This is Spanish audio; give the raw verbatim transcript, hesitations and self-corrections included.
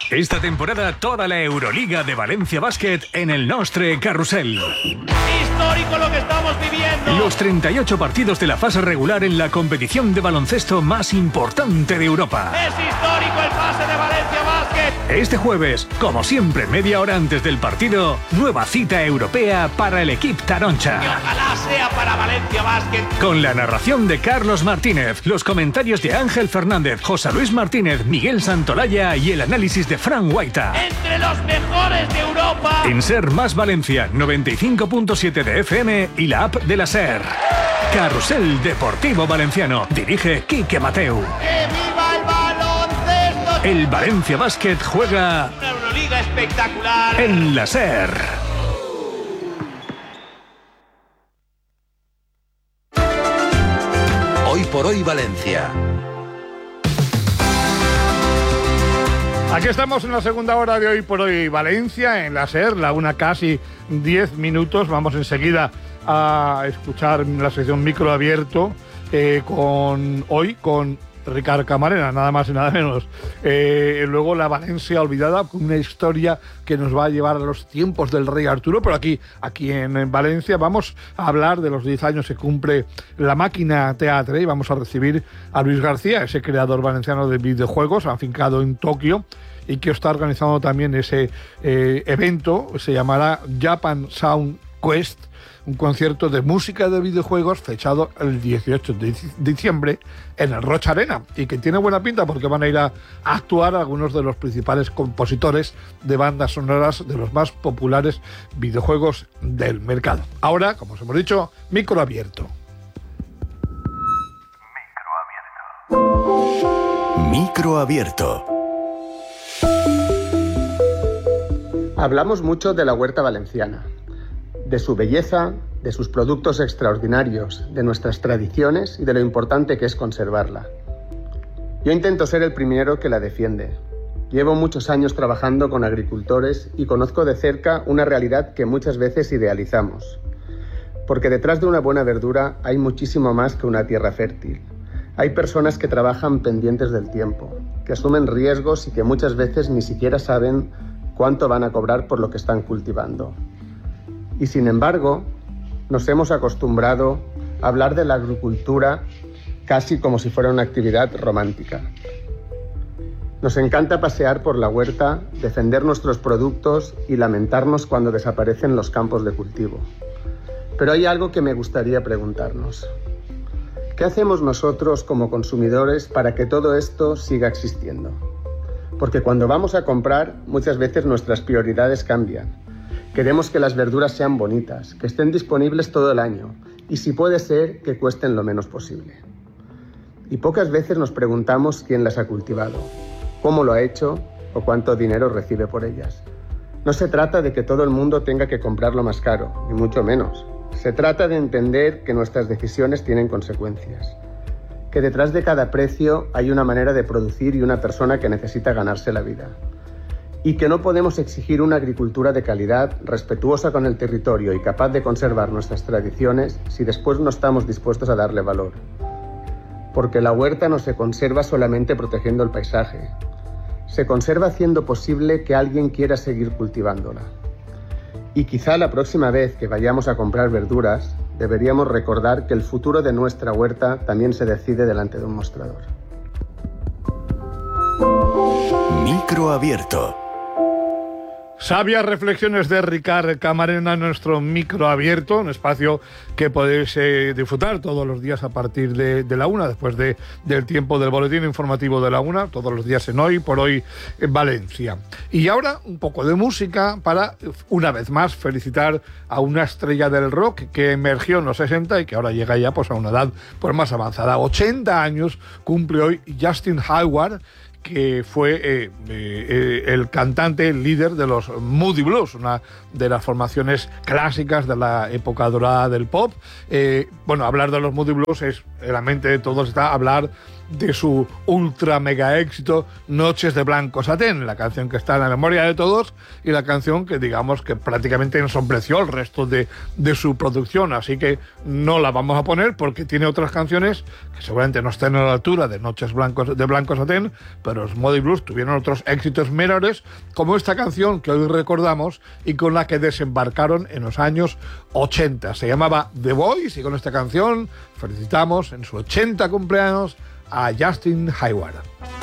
Esta temporada toda la Euroliga de Valencia Basket en el Nostre Carrusel. Histórico lo que estamos viviendo. Los treinta y ocho partidos de la fase regular en la competición de baloncesto más importante de Europa. Es histórico el pase de Valencia Basket. Este jueves, como siempre, media hora antes del partido, nueva cita europea para el equipo Taroncha. Y ojalá sea para Valencia Basket. Con la narración de Carlos Martínez, los comentarios de Ángel Fernández, José Luis Martínez, Miguel Santolaya y el análisis de Fran Guaita. Entre los mejores de Europa. En Ser Más Valencia, noventa y cinco punto siete de F M y la app de la Ser. Carrusel Deportivo Valenciano. Dirige Quique Mateu. ¡Que viva el baloncesto! El Valencia Basket juega Una Euroliga espectacular. en la Ser. Hoy por hoy Valencia. Aquí estamos en la segunda hora de Hoy por Hoy Valencia, en la SER, la una casi diez minutos. Vamos enseguida a escuchar la sección Micro Abierto eh, con hoy con Ricard Camarena, nada más y nada menos. Eh, luego la Valencia olvidada, con una historia que nos va a llevar a los tiempos del Rey Arturo, pero aquí, aquí en, en Valencia vamos a hablar de los diez años que cumple la Máquina Teatre y vamos a recibir a Luis García, ese creador valenciano de videojuegos, afincado en Tokio, y que está organizando también ese eh, evento. Se llamará Japan Sound Quest, un concierto de música de videojuegos fechado el dieciocho de diciembre en el Rocha Arena, y que tiene buena pinta porque van a ir a actuar algunos de los principales compositores de bandas sonoras de los más populares videojuegos del mercado. Ahora, como os hemos dicho, micro abierto. Micro abierto. Hablamos mucho de la huerta valenciana, de su belleza, de sus productos extraordinarios, de nuestras tradiciones y de lo importante que es conservarla. Yo intento ser el primero que la defiende. Llevo muchos años trabajando con agricultores y conozco de cerca una realidad que muchas veces idealizamos. Porque detrás de una buena verdura hay muchísimo más que una tierra fértil. Hay personas que trabajan pendientes del tiempo, que asumen riesgos y que muchas veces ni siquiera saben cuánto van a cobrar por lo que están cultivando. Y sin embargo, nos hemos acostumbrado a hablar de la agricultura casi como si fuera una actividad romántica. Nos encanta pasear por la huerta, defender nuestros productos y lamentarnos cuando desaparecen los campos de cultivo. Pero hay algo que me gustaría preguntarnos. ¿Qué hacemos nosotros como consumidores para que todo esto siga existiendo? Porque cuando vamos a comprar, muchas veces nuestras prioridades cambian. Queremos que las verduras sean bonitas, que estén disponibles todo el año y, si puede ser, que cuesten lo menos posible. Y pocas veces nos preguntamos quién las ha cultivado, cómo lo ha hecho o cuánto dinero recibe por ellas. No se trata de que todo el mundo tenga que comprarlo más caro, ni mucho menos. Se trata de entender que nuestras decisiones tienen consecuencias, que detrás de cada precio hay una manera de producir y una persona que necesita ganarse la vida. Y que no podemos exigir una agricultura de calidad, respetuosa con el territorio y capaz de conservar nuestras tradiciones si después no estamos dispuestos a darle valor. Porque la huerta no se conserva solamente protegiendo el paisaje. Se conserva haciendo posible que alguien quiera seguir cultivándola. Y quizá la próxima vez que vayamos a comprar verduras, deberíamos recordar que el futuro de nuestra huerta también se decide delante de un mostrador. Micro abierto. Sabias reflexiones de Ricard Camarena en nuestro micro abierto, un espacio que podéis eh, disfrutar todos los días a partir de, de la una, después de, del tiempo del boletín informativo de la una, todos los días en Hoy por Hoy en Valencia. Y ahora un poco de música para, una vez más, felicitar a una estrella del rock que emergió en los sesenta y que ahora llega ya pues, a una edad pues, más avanzada. ochenta años cumple hoy Justin Hayward, que fue eh, eh, el cantante, el líder de los Moody Blues, una de las formaciones clásicas de la época dorada del pop. Eh, bueno, hablar de los Moody Blues es, en la mente de todos está hablar de su ultra mega éxito Noches de Blanco Satén, la canción que está en la memoria de todos y la canción que digamos que prácticamente ensombreció el resto de, de su producción, así que no la vamos a poner porque tiene otras canciones que seguramente no estén a la altura de Noches Blancos, de Blanco Satén, pero los Moody Blues tuvieron otros éxitos menores, como esta canción que hoy recordamos y con la que desembarcaron en los años ochenta. Se llamaba The Voice y con esta canción felicitamos en su ochenta cumpleaños a Justin Hayward.